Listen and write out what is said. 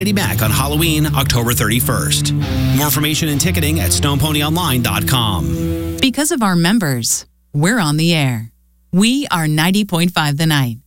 Back on Halloween, October 31st. More information and ticketing at StonePonyOnline.com. Because of our members, we're on the air. We are 90.5 The Night.